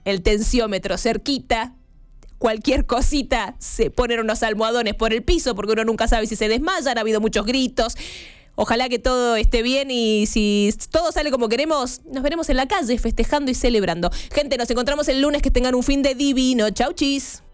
el tensiómetro cerquita. Cualquier cosita, se ponen unos almohadones por el piso porque uno nunca sabe si se desmayan, ha habido muchos gritos. Ojalá que todo esté bien y si todo sale como queremos, nos veremos en la calle festejando y celebrando. Gente, nos encontramos el lunes, que tengan un fin de divino. Chau, chis.